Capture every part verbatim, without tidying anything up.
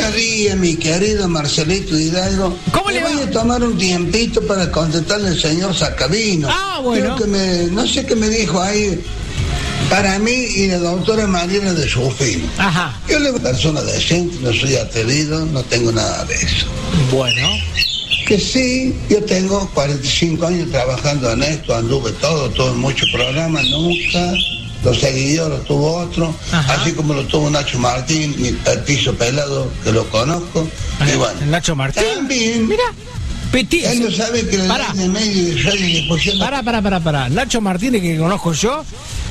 Buenos días, mi querido Marcelito Hidalgo. ¿Cómo le va? Voy a tomar un tiempito para contestarle al señor Sacabino. Ah, bueno. Creo que me, no sé qué me dijo ahí. Para mí y la doctora Mariana de Sufino. Ajá. Yo soy una persona decente, no soy atrevido, no tengo nada de eso. Bueno. Que sí, yo tengo cuarenta y cinco años trabajando en esto, anduve todo, tuve muchos programas, nunca lo seguí yo, lo tuvo otro, Ajá. así como lo tuvo Nacho Martín, el piso pelado, que lo conozco. Ajá. Y bueno, Nacho Martín. también, Mira. Petit. él no sabe que la Pará. ley de medio de radio y difusión... Pará, pará, pará, pará. Nacho Martínez, que conozco yo,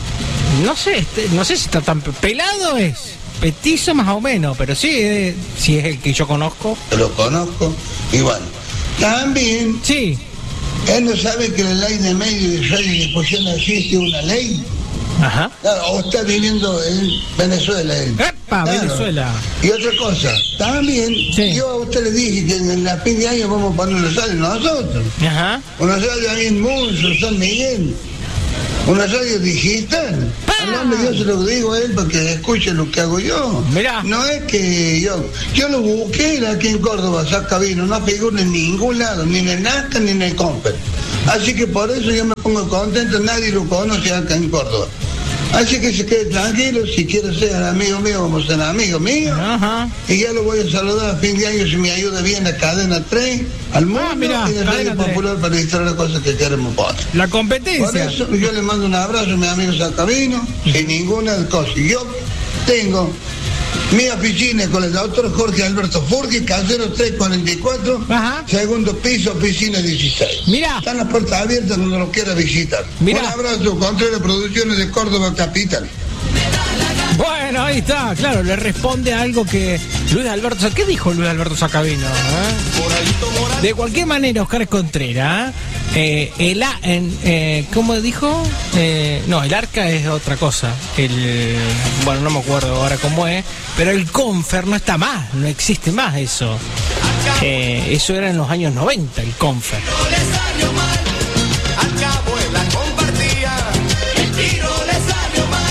no sé, este, no sé si está tan pelado, es petizo más o menos, pero sí, eh, sí es el que yo conozco. que lo conozco, y bueno, también, Sí. él no sabe que la ley de medio de radio y difusión existe una ley. Ajá. Claro, o está viviendo en Venezuela él. ¡Epa, Claro. Venezuela! Y otra cosa, también, Sí. yo a usted le dije que en la fin de año vamos a poner los radios nosotros. Ajá. Una radio ahí en Munzo, San Miguel. Una radio digital. ¡Pa! Al nombre de Dios se lo digo a él para que escuche lo que hago yo. Mirá. No es que yo, yo lo busqué aquí en Córdoba, Sacabino, no figura en ningún lado, ni en el Nazca ni en el Comper. Así que por eso yo me pongo contento, nadie lo conoce acá en Córdoba. Así que se quede tranquilo, si quiere ser amigo mío, vamos a ser amigos míos. Ajá. Y ya lo voy a saludar a fin de año si me ayuda bien la cadena tres, al mundo Ah, mirá, y la Cadena Radio tres. Popular para distraer las cosas que queremos poner. La Por competencia. eso yo le mando un abrazo a mi amigo Sacabino, sin ninguna cosa. Y yo tengo mi oficina con el doctor Jorge Alberto Furqui, casero tres cuarenta y cuatro, Ajá. segundo piso, oficina dieciséis. Mirá. Están las puertas abiertas cuando lo quiera visitar. Mirá. Un abrazo, Contreras Producciones de Córdoba Capital. Bueno, ahí está, claro, le responde a algo que Luis Alberto... ¿Qué dijo Luis Alberto Sacabino? eh? De cualquier manera, Oscar Contreras, eh, el a- en, eh, ¿cómo dijo? Eh, no, el arca es otra cosa. El, bueno, no me acuerdo ahora cómo es, pero el Confer no está más, no existe más eso. Eh, eso era en los años noventa, el Confer. No le salió mal, al cabo él la compartía, el tiro le salió mal.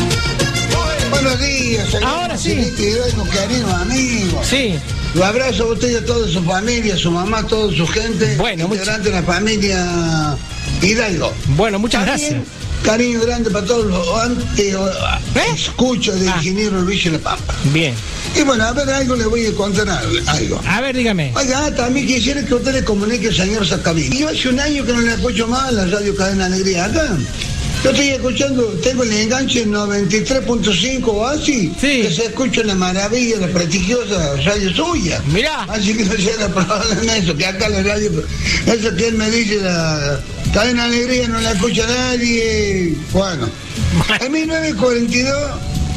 Buenos días, señor Ahora sí. Marcelito Hidalgo, querido amigo. Sí, Lo abrazo a usted y a toda su familia, su mamá, toda su gente, Bueno, integrante de la familia Hidalgo. bueno, muchas También, gracias. cariño grande para todos los antes, ¿Eh? escucho del Ah. ingeniero Luis La Pampa. Bien. Y bueno, a ver, algo le voy a contar algo. A ver, dígame. Oiga, también quisiera que usted le comunique al señor Sacabino. Yo hace un año que no le escucho más a la radio Cadena Alegría acá. Yo estoy escuchando, tengo el enganche noventa y tres punto cinco o así, Sí. que se escucha la maravilla, la prestigiosa radio suya. Mirá. Así que no sea probable en eso, que acá la radio, eso que él me dice, la Cadena Alegría no la escucha nadie. Bueno, en mil novecientos cuarenta y dos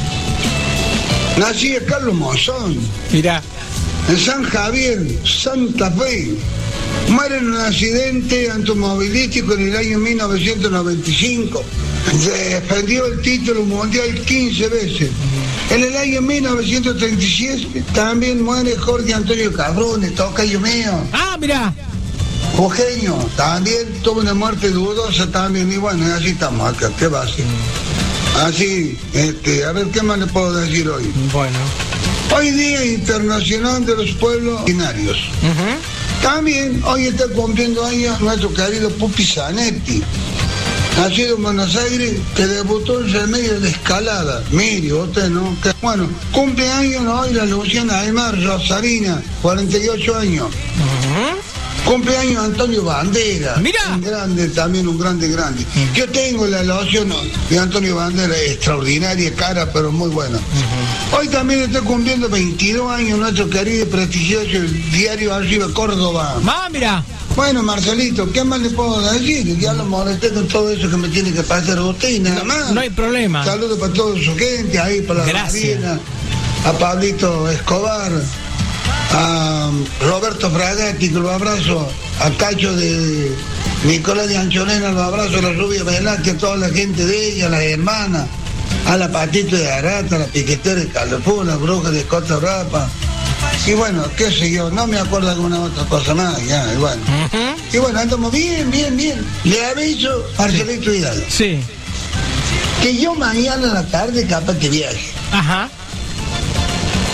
nací en Carlos Monzón, Mirá. en San Javier, Santa Fe. Muere en un accidente automovilístico en el año mil novecientos noventa y cinco. Defendió el título mundial quince veces. En el año mil novecientos treinta y siete también muere Jorge Antonio Cabrones, tocayo mío. Ah, mirá. Jujeño, también tuvo una muerte dudosa también. Y bueno, así estamos acá, ¿qué va a hacer? Así, este, a ver, ¿qué más le puedo decir hoy? Bueno. Hoy Día Internacional de los Pueblos Originarios. Ujú. También hoy está cumpliendo años nuestro querido Pupi Zanetti, nacido en Buenos Aires, que debutó en el medio de Escalada. Mire, usted, ¿no? Que, bueno, cumple años ¿no? hoy la Luciana Aymar Rosarina, cuarenta y ocho años. Cumpleaños Antonio Bandera. Mirá. Un grande, también un grande, grande. Yo tengo la loción de Antonio Bandera, extraordinaria, cara, pero muy buena. Hoy también está cumpliendo veintidós años nuestro querido y prestigioso el diario Arriba Córdoba. Ah, mirá. Bueno, Marcelito, ¿qué más le puedo decir? Ya lo molesté con todo eso que me tiene que pasar a usted y nada más. No hay problema. Saludos para toda su gente, ahí para la Gracias. Marina, a Pablito Escobar, a Roberto Fragatti, que lo abrazo, a Cacho de Nicolás de Anchonena, lo abrazo, a la Rubia Velázquez, a toda la gente de ella, a las hermanas, a la Patito de Arata, a la Piquetera de Calefú, a la Bruja de Costa Rapa. Y bueno, qué sé yo, no me acuerdo de alguna otra cosa más, ya, y bueno. Ujú. Y bueno, andamos bien, bien, bien. Le aviso, Marcelito Hidalgo, Sí. que yo mañana a la tarde capaz que viaje. Ajá.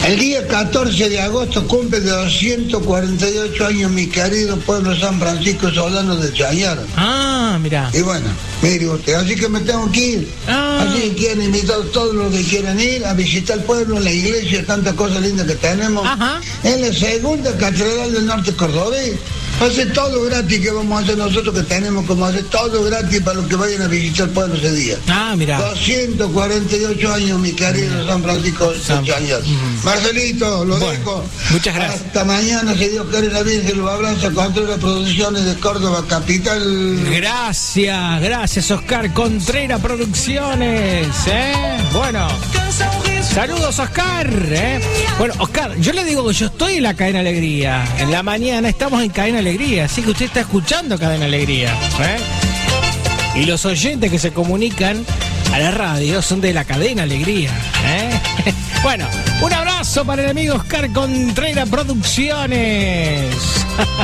El día catorce de agosto cumple de doscientos cuarenta y ocho años mi querido pueblo San Francisco Solano de Chañar. Ah, mira. Y bueno, mire usted, así que me tengo que ir. Ah. Así que quieren invitar a todos los que quieran ir a visitar el pueblo, la iglesia, tantas cosas lindas que tenemos. Ajá. En la segunda catedral del norte cordobés. Va a ser todo gratis que vamos a hacer nosotros, que tenemos como hacer todo gratis para los que vayan a visitar el pueblo ese día. Ah, mira. doscientos cuarenta y ocho años, mi querido San Francisco San... de Chañar. Mm. Marcelito, lo bueno, dejo. Muchas gracias. Hasta mañana, si Dios quiere, la Virgen lo abraza contra las producciones de Córdoba Capital. Gracias, gracias Oscar Contreras Producciones, ¿eh? Bueno, saludos Oscar, ¿eh? Bueno, Oscar, yo le digo que yo estoy en la Cadena Alegría. En la mañana estamos en Cadena Alegría, así que usted está escuchando Cadena Alegría, ¿eh? Y los oyentes que se comunican a la radio son de la Cadena Alegría, ¿eh? Bueno, un abrazo para el amigo Oscar Contreras Producciones.